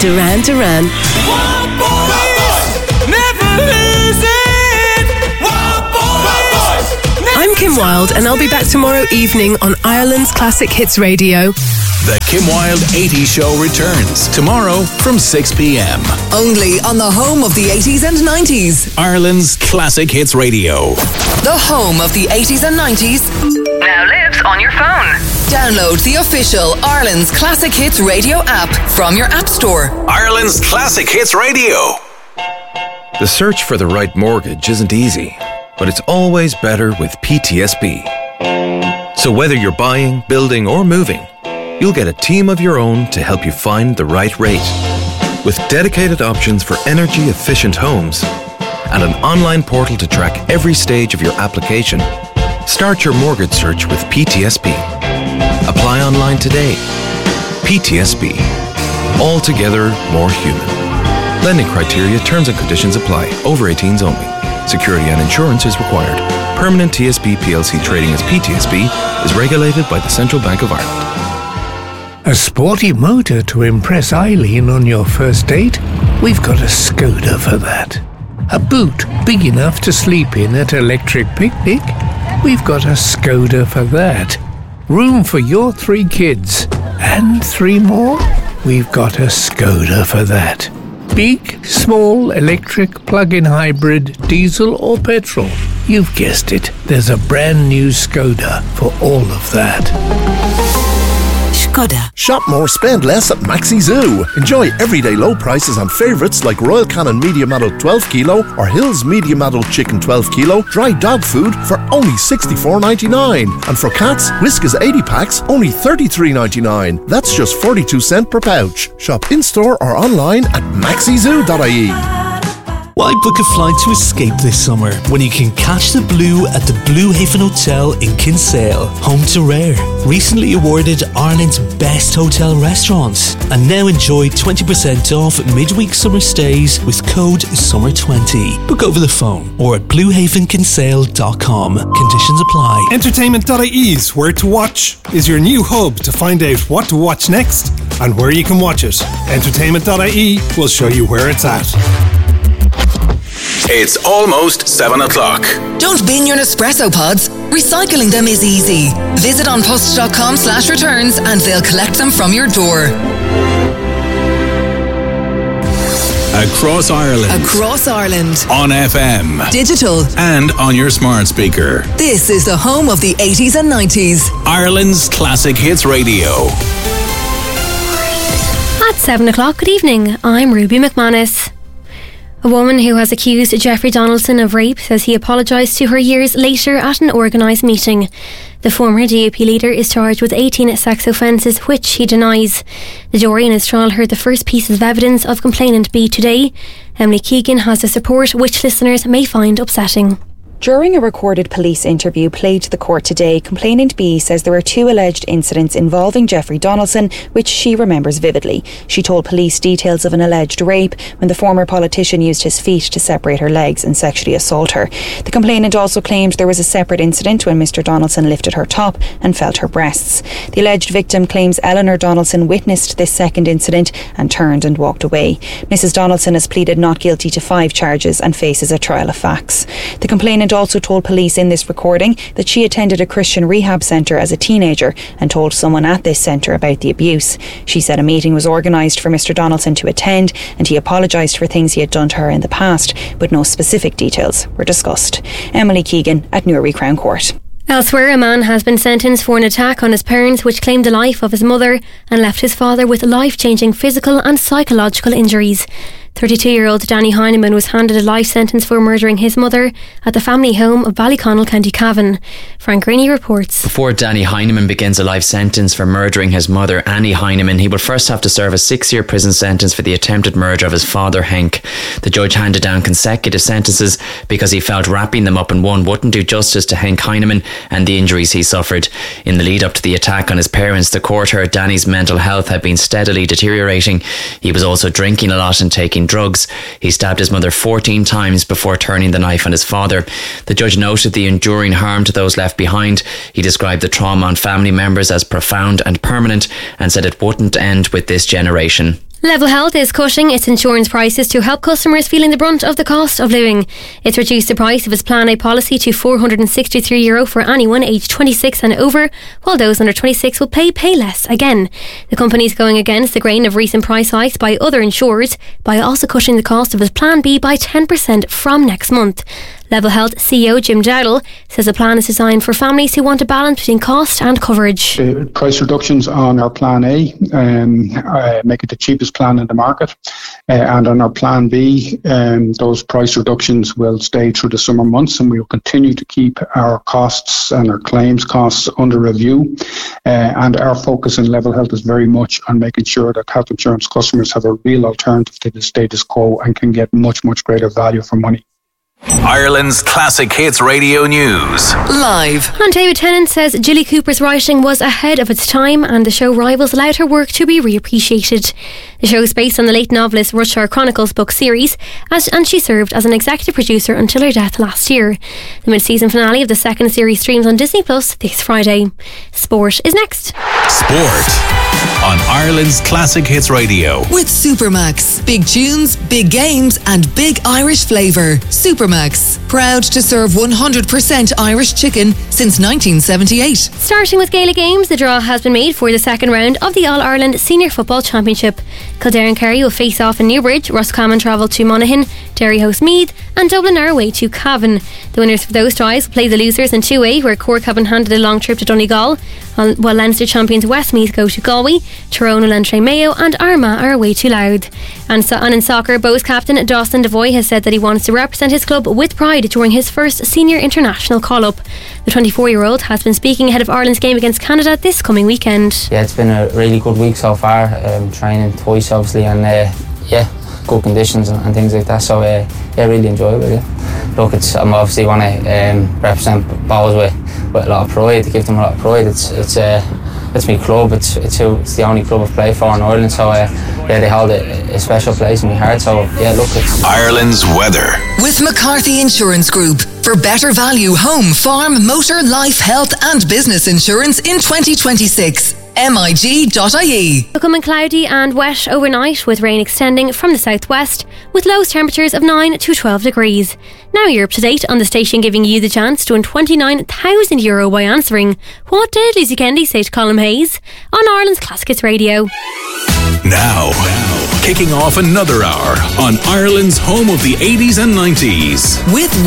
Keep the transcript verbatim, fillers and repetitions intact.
Duran Duran. Wild boys, never lose it. Wild boys, never I'm Kim Wilde, and I'll be back tomorrow evening on Ireland's Classic Hits Radio. The Kim Wilde eighties Show returns tomorrow from six p.m. Only on the home of the eighties and nineties. Ireland's Classic Hits Radio. The home of the eighties and nineties now lives on your phone. Download the official Ireland's Classic Hits Radio app from your app store. Ireland's Classic Hits Radio. The search for the right mortgage isn't easy, but it's always better with P T S B. So whether you're buying, building, or moving, you'll get a team of your own to help you find the right rate. With dedicated options for energy-efficient homes and an online portal to track every stage of your application, start your mortgage search with P T S B. Apply online today. P T S B. Altogether more human. Lending criteria, terms and conditions apply. Over eighteens only. Security and insurance is required. Permanent T S B P L C trading as P T S B is regulated by the Central Bank of Ireland. A sporty motor to impress Eileen on your first date? We've got a Skoda for that. A boot big enough to sleep in at Electric Picnic? We've got a Skoda for that. Room for your three kids and three more? We've got a Skoda for that. Big, small, electric, plug-in hybrid, diesel or petrol? You've guessed it. There's a brand new Skoda for all of that. Skoda. Shop more, spend less at Maxi Zoo. Enjoy everyday low prices on favourites like Royal Canin Medium Adult twelve kilo or Hills Medium Adult Chicken twelve kilo, dry dog food for only sixty-four ninety-nine. And for cats, Whiskas eighty packs, only thirty-three ninety-nine. That's just forty-two cents per pouch. Shop in-store or online at maxi zoo dot I E. Why book a flight to escape this summer when you can catch the blue at the Blue Haven Hotel in Kinsale, home to Rare, recently awarded Ireland's best hotel restaurants, and now enjoy twenty percent off midweek summer stays with code summer twenty. Book over the phone or at blue haven kinsale dot com. Conditions apply. Entertainment dot I E's Where to Watch is your new hub to find out what to watch next and where you can watch it. Entertainment dot I E will show you where it's at. It's almost seven o'clock. Don't bin your Nespresso pods. Recycling them is easy. Visit onpost.com slash returns and they'll collect them from your door. Across Ireland. Across Ireland. On F M. Digital. And on your smart speaker. This is the home of the eighties and nineties. Ireland's Classic Hits Radio. At seven o'clock, good evening. I'm Ruby McManus. A woman who has accused Jeffrey Donaldson of rape says he apologised to her years later at an organised meeting. The former D U P leader is charged with eighteen sex offences, which he denies. The jury in his trial heard the first pieces of evidence of complainant B today. Emily Keegan has this report, which listeners may find upsetting. During a recorded police interview played to the court today, complainant B says there were two alleged incidents involving Jeffrey Donaldson, which she remembers vividly. She told police details of an alleged rape when the former politician used his feet to separate her legs and sexually assault her. The complainant also claimed there was a separate incident when Mister Donaldson lifted her top and felt her breasts. The alleged victim claims Eleanor Donaldson witnessed this second incident and turned and walked away. Missus Donaldson has pleaded not guilty to five charges and faces a trial of facts. The complainant also told police in this recording that she attended a Christian rehab centre as a teenager and told someone at this centre about the abuse. She said a meeting was organised for Mister Donaldson to attend and he apologised for things he had done to her in the past, but no specific details were discussed. Emily Keegan at Newry Crown Court. Elsewhere, a man has been sentenced for an attack on his parents which claimed the life of his mother and left his father with life-changing physical and psychological injuries. thirty-two-year-old Danny Heineman was handed a life sentence for murdering his mother at the family home of Ballyconnell, County Cavan. Frank Greeny reports. Before Danny Heineman begins a life sentence for murdering his mother, Annie Heineman, he will first have to serve a six-year prison sentence for the attempted murder of his father, Henk. The judge handed down consecutive sentences because he felt wrapping them up in one wouldn't do justice to Henk Heineman and the injuries he suffered. In the lead up to the attack on his parents, the court heard Danny's mental health had been steadily deteriorating. He was also drinking a lot and taking drugs. He stabbed his mother fourteen times before turning the knife on his father. The judge noted the enduring harm to those left behind. He described the trauma on family members as profound and permanent and said it wouldn't end with this generation. Level Health is cutting its insurance prices to help customers feeling the brunt of the cost of living. It's reduced the price of its Plan A policy to four hundred sixty-three euro for anyone aged twenty-six and over, while those under twenty-six will pay pay less again. The company is going against the grain of recent price hikes by other insurers by also cutting the cost of its Plan B by ten percent from next month. Level Health C E O Jim Dowdle says the plan is designed for families who want a balance between cost and coverage. The price reductions on our Plan A um, uh, make it the cheapest plan in the market, uh, and on our Plan B, um, those price reductions will stay through the summer months, and we will continue to keep our costs and our claims costs under review. Uh, and our focus in Level Health is very much on making sure that health insurance customers have a real alternative to the status quo and can get much, much greater value for money. Ireland's Classic Hits Radio News. Live. And David Tennant says Jilly Cooper's writing was ahead of its time and the show rivals allowed her work to be reappreciated. The show is based on the late novelist Rutshire Chronicles book series, as, and she served as an executive producer until her death last year. The mid-season finale of the second series streams on Disney Plus this Friday. Sport is next. Sport on Ireland's Classic Hits Radio. With Supermax. Big tunes, big games and big Irish flavour. Supermax. Proud to serve one hundred percent Irish chicken since nineteen seventy-eight. Starting with Gaelic games, the draw has been made for the second round of the All-Ireland Senior Football Championship. Kildare and Kerry will face off in Newbridge, Roscommon travel to Monaghan, Derry host Meath and Dublin are away to Cavan. The winners of those ties will play the losers in two A, where Cork have been handed a long trip to Donegal, while Leinster champions Westmeath go to Galway, Tyrone will enter Mayo and Armagh are away to Louth. And, so, and in soccer, Bows captain Dawson Devoy has said that he wants to represent his club with pride during his first senior international call-up. The twenty-four-year-old has been speaking ahead of Ireland's game against Canada this coming weekend. Yeah, it's been a really good week so far, um, training twice obviously, and uh, yeah, good conditions and, and things like that, so uh, yeah, really enjoyable. Yeah. Look, it's, I'm obviously want to um, represent Bows with, with a lot of pride, to give them a lot of pride. It's it's uh, it's my club, it's it's, who, it's the only club I've played for in Ireland, so uh, yeah, they hold a, a special place in my heart, so yeah, look, it's... Ireland's weather. With McCarthy Insurance Group. For better value home, farm, motor, life, health and business insurance in twenty twenty-six. M I G dot I E. Becoming cloudy and wet overnight, with rain extending from the southwest, with low temperatures of nine to twelve degrees. Now you're up to date on the station giving you the chance to win twenty-nine thousand euro by answering what did Lucy Kennedy say to Colin Hayes on Ireland's Classic Hits Radio. Now, now, kicking off another hour on Ireland's home of the eighties and nineties. With